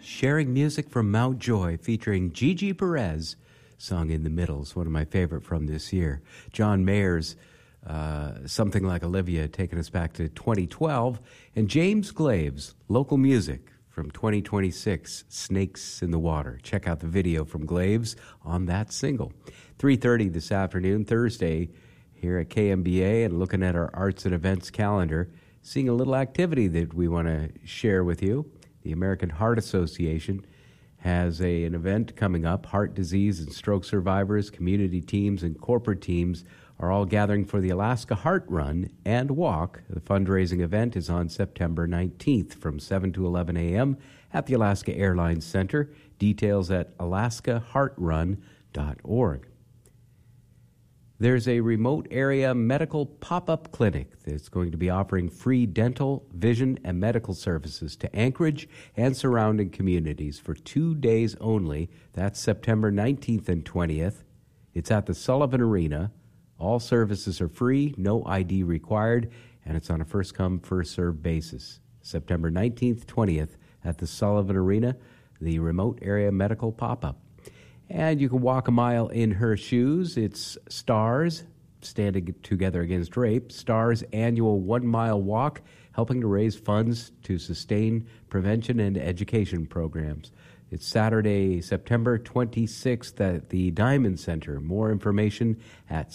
Sharing Music from Mount Joy, featuring Gigi Perez, sung in the middle. It's one of my favorite from this year. John Mayer's Something Like Olivia, taking us back to 2012. And James Glaves, Local Music from 2026, Snakes in the Water. Check out the video from Glaves on that single. 3:30 this afternoon, Thursday, here at KMBA, and looking at our arts and events calendar, seeing a little activity that we want to share with you. The American Heart Association has an event coming up. Heart disease and stroke survivors, community teams, and corporate teams are all gathering for the Alaska Heart Run and Walk. The fundraising event is on September 19th from 7 to 11 a.m. at the Alaska Airlines Center. Details at alaskaheartrun.org. There's a remote area medical pop-up clinic that's going to be offering free dental, vision, and medical services to Anchorage and surrounding communities for 2 days only. That's September 19th and 20th. It's at the Sullivan Arena. All services are free, no ID required, and it's on a first-come, first-served basis. September 19th, 20th at the Sullivan Arena, the remote area medical pop-up. And you can walk a mile in her shoes. It's STARS, Standing Together Against Rape, STARS annual 1 mile walk, helping to raise funds to sustain prevention and education programs. It's Saturday, September 26th at the Diamond Center. More information at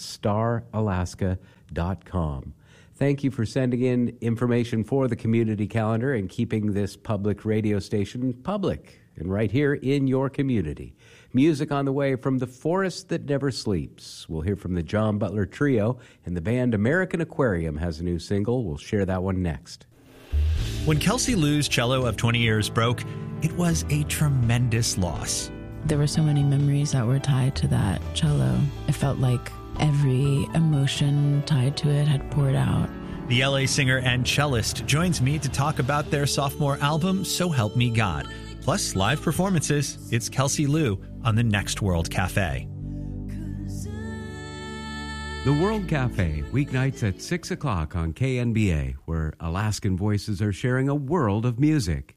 staralaska.com. Thank you for sending in information for the community calendar and keeping this public radio station public and right here in your community. Music on the way from The Forest That Never Sleeps. We'll hear from the John Butler Trio, and the band American Aquarium has a new single. We'll share that one next. When Kelsey Lou's cello of 20 years broke, it was a tremendous loss. There were so many memories that were tied to that cello. It felt like every emotion tied to it had poured out. The LA singer and cellist joins me to talk about their sophomore album, So Help Me God. Plus live performances. It's Kelsey Lou on the Next World Cafe. The World Cafe, weeknights at 6 o'clock on KNBA, where Alaskan voices are sharing a world of music.